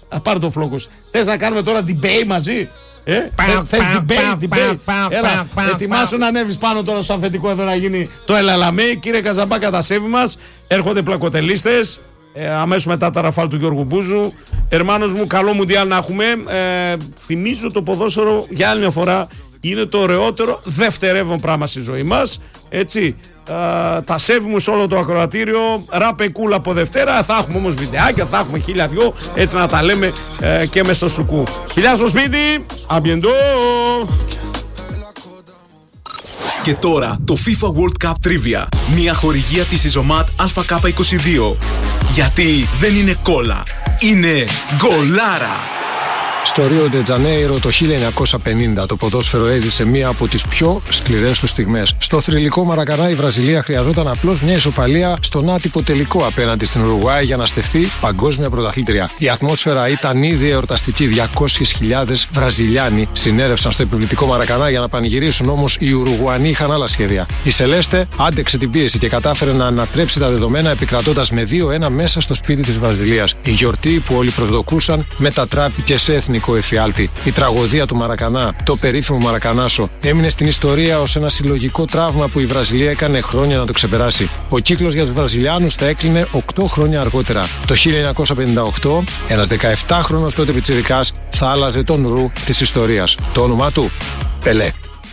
Πάρε το φλόκος. Θες να κάνουμε τώρα debate μαζί? Θες debate? Έλα, ετοιμάσου να ανέβεις πάνω τώρα στο αφεντικό εδώ να γίνει το ελαλαμέ. Κύριε Καζαμπά, κατασέβη μας. Έρχονται πλακοτελίστες. Αμέσως μετά τα ραφάλ του Γιώργου Μπούζου. Ερμάνος μου, καλό μουντιάλ να έχουμε. Θυμίζω το ποδόσφαιρο για άλλη μια φορά είναι το ωραιότερο δευτερεύον πράγμα στη ζωή μας. Έτσι. Τα σέβη μου σε όλο το ακροατήριο. Ράπε κούλα από Δευτέρα. Θα έχουμε όμως βιντεάκια, θα έχουμε 1002. Έτσι να τα λέμε και μέσα στο σουκού. Φιλιά στο σπίτι. Αμπιεντό. Και τώρα το FIFA World Cup Trivia. Μια χορηγία της Ιζωμάτ ΑΚ22. Γιατί δεν είναι κόλλα, είναι γκολάρα. Στο Ρίο ντε Τζανέιρο το 1950 το ποδόσφαιρο έζησε μία από τις πιο σκληρές του στιγμές. Στο θρυλικό Μαρακανά η Βραζιλία χρειαζόταν απλώς μια ισοπαλία στον άτυπο τελικό απέναντι στην Ουρουγουάη για να στεφθεί παγκόσμια πρωταθλήτρια. Η ατμόσφαιρα ήταν ήδη εορταστική. 200.000 Βραζιλιάνοι συνέρευσαν στο επιβλητικό Μαρακανά για να πανηγυρίσουν, όμως οι Ουρουγουανοί είχαν άλλα σχέδια. Η Σελέστε άντεξε την πίεση και κατάφερε να ανατρέψει τα δεδομένα επικρατώντας με 2-1 μέσα στο σπίτι της Βραζιλίας. Η γιορτή που όλοι προσδοκούσαν μετατράπηκε σε εθνικό εφιάλτη. Η τραγωδία του Μαρακανά, το περίφημο Μαρακανάσο, έμεινε στην ιστορία ως ένα συλλογικό τραύμα που η Βραζιλία έκανε χρόνια να το ξεπεράσει. Ο κύκλος για τους Βραζιλιάνους θα έκλεινε 8 χρόνια αργότερα. Το 1958, ένας 17χρονος τότε πιτσιρικάς θα άλλαζε τον ρου της ιστορίας. Το όνομά του, Πελέ.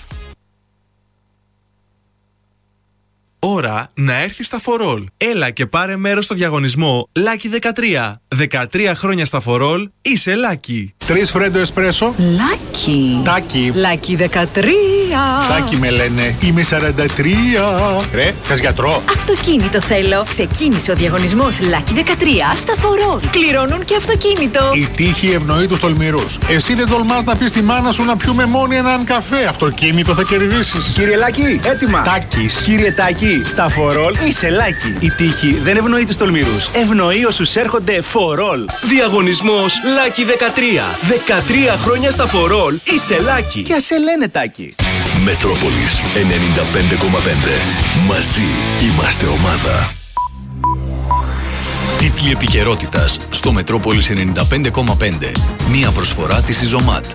Ώρα να έρθεις στα For All. Έλα και πάρε μέρος στο διαγωνισμό Lucky 13. 13 χρόνια στα For All, είσαι Lucky. 3 φρέντο εσπρέσο. Lucky. Τάκι. Lucky 13. Τάκι με λένε. Είμαι 43. Ρε, θες γιατρό? Αυτοκίνητο θέλω. Ξεκίνησε ο διαγωνισμός Lucky 13 στα For All. Κληρώνουν και αυτοκίνητο. Η τύχη ευνοεί τους τολμηρούς. Εσύ δεν τολμάς να πεις στη μάνα σου να πιούμε μόνοι έναν καφέ. Αυτοκίνητο θα κερδίσεις. Κύριε Λάκη, έτοιμα. Τάκης. Κύριε Τάκη, στα For All είσαι Lucky. Η τύχη δεν ευνοεί τους τολμηρούς. Ευνοεί όσους έρχονται For All. Διαγωνισμός Lucky 13. 13 χρόνια στα For All, είσαι Lucky. Και ας σε λένε Τάκη. Μετρόπολης 95,5. Μαζί είμαστε ομάδα. Τίτλοι επικαιρότητας στο Μετρόπολης 95,5. Μία προσφορά της Ιζωμάτ.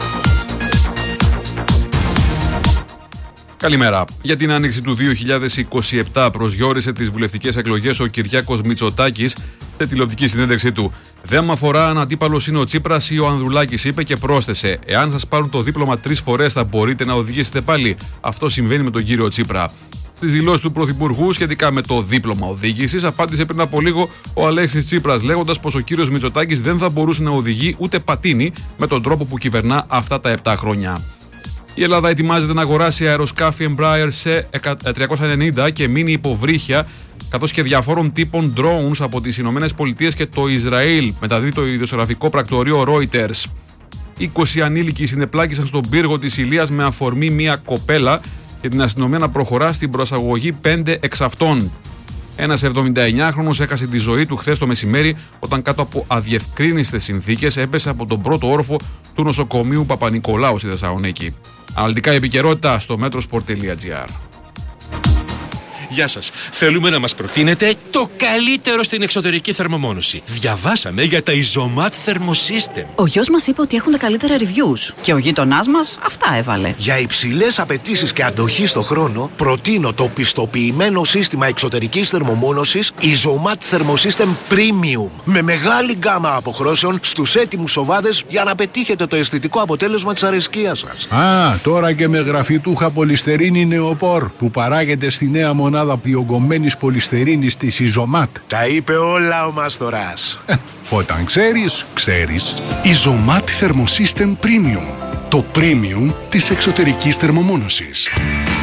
Καλημέρα. Για την άνοιξη του 2027 προσδιορίσε τις βουλευτικές εκλογές ο Κυριάκος Μητσοτάκης σε τηλεοπτική συνέντευξή του. Δεν με αφορά αν αντίπαλος είναι ο Τσίπρας ή ο Ανδρουλάκης, είπε και πρόσθεσε: εάν σας πάρουν το δίπλωμα 3 φορές, θα μπορείτε να οδηγήσετε πάλι. Αυτό συμβαίνει με τον κύριο Τσίπρα. Στις δηλώσεις του Πρωθυπουργού σχετικά με το δίπλωμα οδήγησης, απάντησε πριν από λίγο ο Αλέξης Τσίπρας, λέγοντας πως ο κύριος Μητσοτάκης δεν θα μπορούσε να οδηγεί ούτε πατίνι με τον τρόπο που κυβερνά αυτά τα 7 χρόνια. Η Ελλάδα ετοιμάζεται να αγοράσει αεροσκάφη Embraer σε 390 και μίνι υποβρύχια, καθώς και διαφόρων τύπων drones από τις Ηνωμένες Πολιτείες και το Ισραήλ, μεταδίδει το ειδησιογραφικό πρακτορείο Reuters. 20 ανήλικοι συνεπλάκησαν στον πύργο της Ηλίας με αφορμή μια κοπέλα και την αστυνομία να προχωρά στην προσαγωγή 5 εξ αυτών. Ένας 79χρονος έχασε τη ζωή του χθες το μεσημέρι όταν κάτω από αδιευκρίνιστες συνθήκες έπεσε από τον πρώτο όροφο του νοσοκομείου Παπα-Νικολάου στη Θεσσαλονίκη. Αναλυτικά επικαιρότητα στο metrosport.gr. Γεια σας. Θέλουμε να μας προτείνετε το καλύτερο στην εξωτερική θερμομόνωση. Διαβάσαμε για τα Izomat Thermosystem. Ο γιος μας είπε ότι έχουν τα καλύτερα reviews. Και ο γείτονάς μας αυτά έβαλε. Για υψηλές απαιτήσεις και αντοχή στο χρόνο, προτείνω το πιστοποιημένο σύστημα εξωτερικής θερμομόνωσης Izomat Thermosystem Premium. Με μεγάλη γκάμα αποχρώσεων στους έτοιμους οβάδες για να πετύχετε το αισθητικό αποτέλεσμα της αρεσκίας σας. Α, τώρα και με γραφιτούχα πολυστερίνη νεοπόρ που παράγεται στη νέα μονάδα διογκωμένης πολυστερίνης της Ιζωμάτ. Τα είπε όλα ο Μάστορας. Όταν ξέρεις, ξέρεις. Ιζωμάτ Thermosystem Premium. Το premium της εξωτερικής θερμομόνωσης.